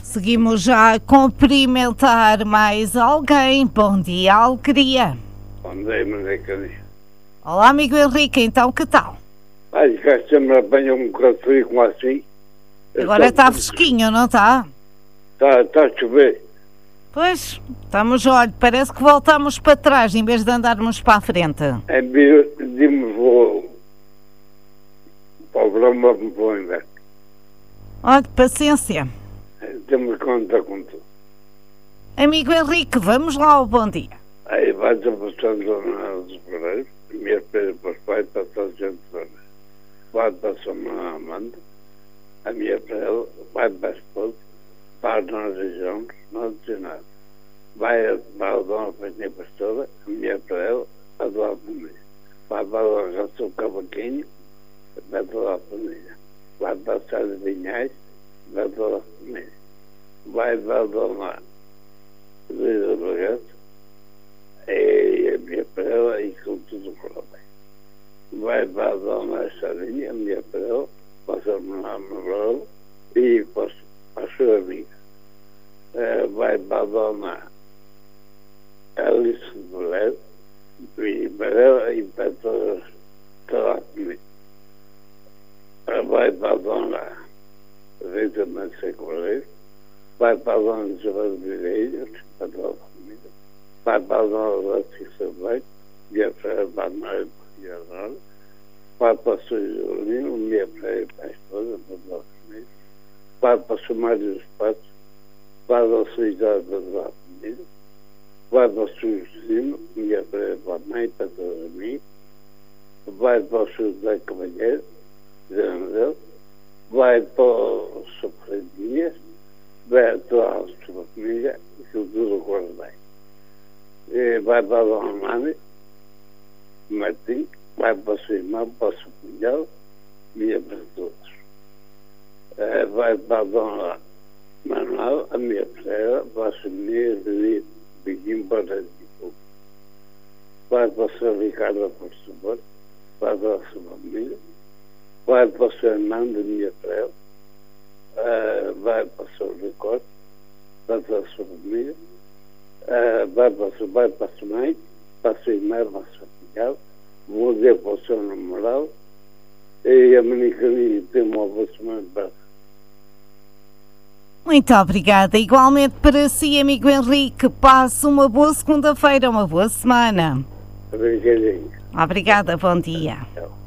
Seguimos já a cumprimentar mais alguém. Bom dia, Alegria. Bom dia, Henrique. Olá, amigo Henrique, então que tal? Ai, cá sempre apanha um bocado frio como assim. Agora está fresquinho, não está? Está a chover. Pois, olha, parece que voltamos para trás em vez de andarmos para a frente. É dimos o programa para o inverno. Olha, paciência. Temos conta com tudo. Amigo Henrique, vamos lá ao bom dia. Aí vai-se passando os Pereiros. Minha filha para os pais, para toda a gente ver. Vai para a sua mãe Amanda. A minha filha vai para a esposa. Para nós regiões, não diz nada. Vai para a dona Penha Pastora. A minha filha, a dona família. Vai para a Ração Cavaquinho. Da dona família. Vai para a Sá de Vinhais. Da dona família. Vai para a dona Luísa Bragato. E a minha prela e com tudo correu bem. Vai para a dona Sarinha, a minha prela, passa a minha e passa a sua amiga. Vai para a dona Alice de Belém e para ela e para toda a família. Vai para a dona Rita Mancia Correio, vai para a dona Isabel de Videiros, para toda a família. Vai para a dona Letícia Bem, minha filha para a mãe e a dona. Vai para o seu Julinho, minha filha para a esposa, para toda a família. Vai para o seu Mário dos Patos, vai para o seu Isaac para toda a família. Vai para o seu Justino, minha filha para a mãe, para toda a família. Vai para o seu José Cavalheiro, dele. Vai para o seu Freire Dias, vai para toda a sua família, e que tudo corre bem. Vai para a dona Mani Martim, vai para o seu irmão, para o seu cunhado, minha para todos. Vai para a dona Manuel, a minha filha, para o seu menino de Biquinho para o vai para o seu Ricardo por favor, vai para a sua família, vai para o seu irmão de minha filha, vai para o seu Ricardo, vai para a sua família. Vai para a sua mãe, para a sua irmã, para a sua filha, vou dizer para o seu namorado e a Manicaninha tem uma boa semana para. Muito obrigada. Igualmente para si, amigo Henrique. Passe uma boa segunda-feira, uma boa semana. Obrigadinho. Obrigada, bom dia. Tchau.